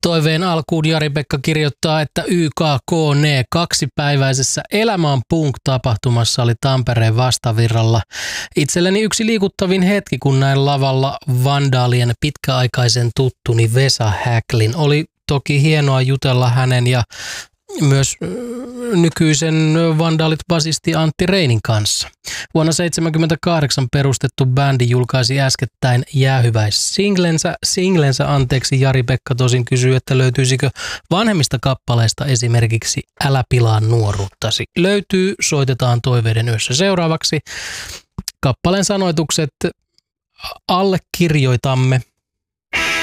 Toiveen alkuun Jari-Pekka kirjoittaa, että YKKNE kaksipäiväisessä Elämä on Punk-tapahtumassa oli Tampereen Vastavirralla. Itselleni yksi liikuttavin hetki, kun näin lavalla Vandaalien pitkäaikaisen tuttuni Vesa Häklin. Oli toki hienoa jutella hänen ja myös nykyisen Vandaalit-basisti Antti Reinin kanssa. Vuonna 1978 perustettu bändi julkaisi äskettäin jäähyväissinglensä. Jari-Pekka tosin kysyy, että löytyisikö vanhemmista kappaleista esimerkiksi Älä pilaa nuoruuttasi. Löytyy, soitetaan Toiveiden yössä. Seuraavaksi kappaleen sanoitukset allekirjoitamme